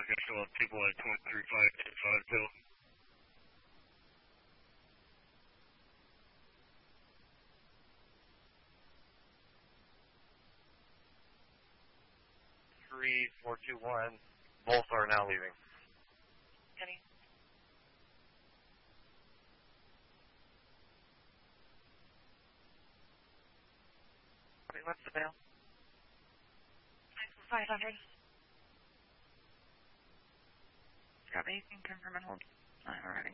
guess we'll have people at 23.5 till. 3421. Both are now leaving. Kenny. What's the bail? 500. Copy. You can confirm and hold. Alrighty.